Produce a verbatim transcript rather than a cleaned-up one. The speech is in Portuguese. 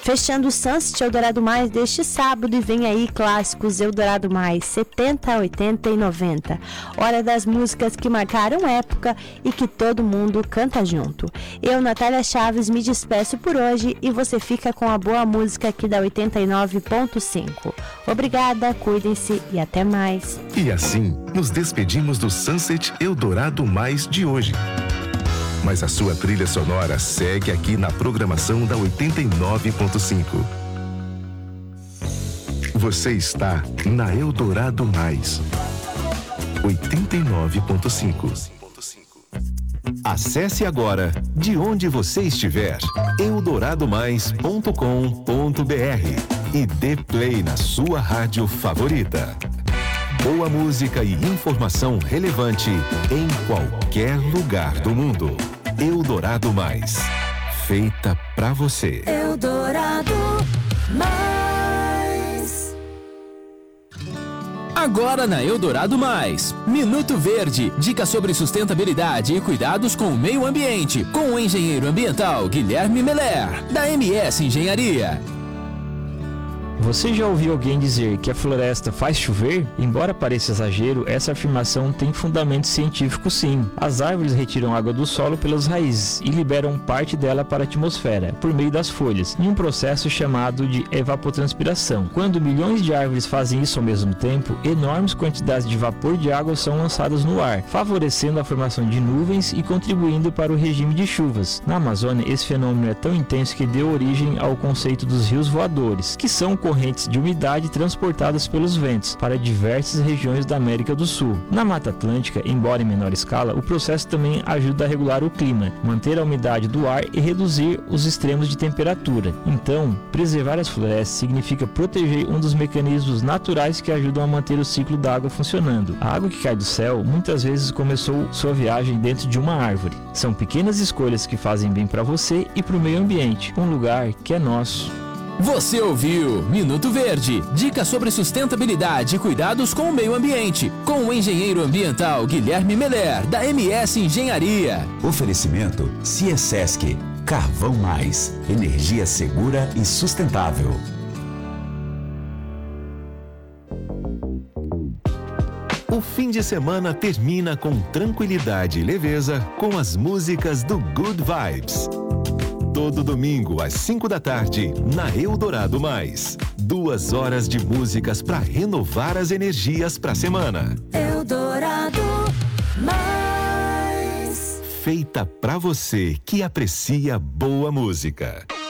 Fechando o Sunset Eldorado Mais deste sábado, e vem aí clássicos Eldorado Mais setenta, oitenta e noventa. Hora das músicas que marcaram época e que todo mundo canta junto. Eu, Natália Chaves, me despeço por hoje e você fica com a boa música aqui da oitenta e nove ponto cinco. Obrigada, cuidem-se e até mais. E assim, nos despedimos do Sunset Eldorado Mais de hoje. Mas a sua trilha sonora segue aqui na programação da oitenta e nove ponto cinco. Você está na Eldorado Mais, oitenta e nove ponto cinco. Acesse agora, de onde você estiver, eldorado mais ponto com ponto br e dê play na sua rádio favorita. Boa música e informação relevante em qualquer lugar do mundo. Eldorado Mais, feita pra você. Eldorado Mais. Agora na Eldorado Mais, Minuto Verde, dicas sobre sustentabilidade e cuidados com o meio ambiente, com o engenheiro ambiental Guilherme Meller, da M S Engenharia. Você já ouviu alguém dizer que a floresta faz chover? Embora pareça exagero, essa afirmação tem fundamento científico sim. As árvores retiram água do solo pelas raízes e liberam parte dela para a atmosfera, por meio das folhas, em um processo chamado de evapotranspiração. Quando milhões de árvores fazem isso ao mesmo tempo, enormes quantidades de vapor de água são lançadas no ar, favorecendo a formação de nuvens e contribuindo para o regime de chuvas. Na Amazônia, esse fenômeno é tão intenso que deu origem ao conceito dos rios voadores, que são correntes de umidade transportadas pelos ventos para diversas regiões da América do Sul. Na Mata Atlântica, embora em menor escala, o processo também ajuda a regular o clima, manter a umidade do ar e reduzir os extremos de temperatura. Então, preservar as florestas significa proteger um dos mecanismos naturais que ajudam a manter o ciclo da água funcionando. A água que cai do céu muitas vezes começou sua viagem dentro de uma árvore. São pequenas escolhas que fazem bem para você e para o meio ambiente, um lugar que é nosso. Você ouviu Minuto Verde, dicas sobre sustentabilidade e cuidados com o meio ambiente, com o engenheiro ambiental Guilherme Meller, da M S Engenharia. Oferecimento Ciesesc, Carvão Mais, energia segura e sustentável. O fim de semana termina com tranquilidade e leveza com as músicas do Good Vibes. Todo domingo, às cinco da tarde, na Eldorado Mais. Duas horas de músicas para renovar as energias para a semana. Eldorado Mais. Feita para você que aprecia boa música.